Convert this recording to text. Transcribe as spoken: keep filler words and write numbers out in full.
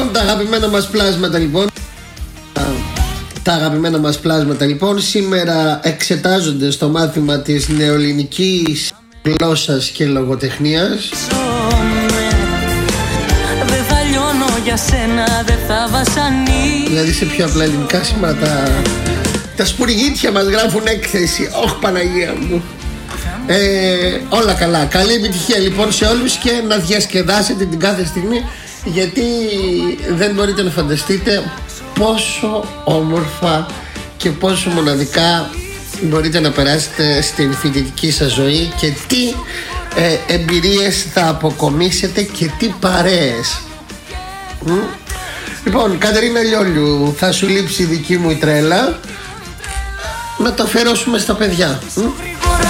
Λοιπόν, τα αγαπημένα μας πλάσματα λοιπόν Τα αγαπημένα μας πλάσματα λοιπόν σήμερα εξετάζονται στο μάθημα της νεοελληνικής γλώσσας και λογοτεχνίας. Δεν θα λιώνω για σένα, δεν θα βασανεί. Δηλαδή σε πιο απλά ελληνικά σήμερα τα, τα σπουργίτια μας γράφουν έκθεση. Ωχ, Παναγία μου. ε, Όλα καλά. Καλή επιτυχία λοιπόν σε όλους και να διασκεδάσετε την κάθε στιγμή, γιατί δεν μπορείτε να φανταστείτε πόσο όμορφα και πόσο μοναδικά μπορείτε να περάσετε στην φοιτητική σας ζωή και τι ε, εμπειρίες θα αποκομίσετε και τι παρέες. Μ? Λοιπόν, Κατερίνα Λιόλιου, θα σου λείψει η δική μου η τρέλα. Να το αφιερώσουμε στα παιδιά. Μ?